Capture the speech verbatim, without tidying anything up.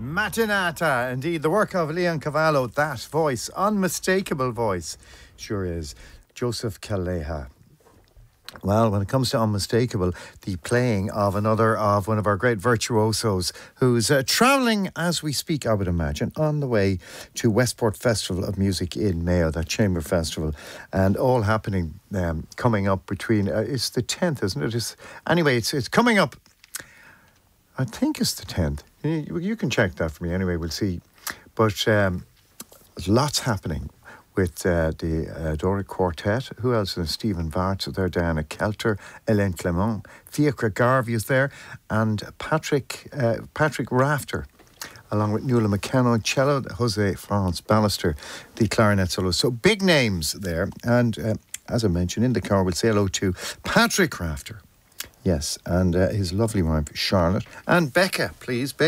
Mattinata, indeed, the work of Leon Cavallo, that voice, unmistakable voice, sure is. Joseph Calleja. Well, when it comes to unmistakable, the playing of another of one of our great virtuosos who's uh, travelling as we speak, I would imagine, on the way to Westport Festival of Music in Mayo, that chamber festival, and all happening um, coming up between, uh, it's the tenth, isn't it? It's, anyway, it's, it's coming up, I think it's the tenth. You, you can check that for me anyway, we'll see. But um, there's lots happening with uh, the uh, Doric Quartet. Who else is Stephen Varts there? Diana Kelter, Hélène Clément, Fiacre Garvey is there, and Patrick uh, Patrick Rafter, along with Nuala McKenna, cello, Jose Franz Bannister, the clarinet solo. So big names there. And uh, as I mentioned, in the car, we'll say hello to Patrick Rafter. Yes, and uh, his lovely wife, Charlotte. And Becca, please.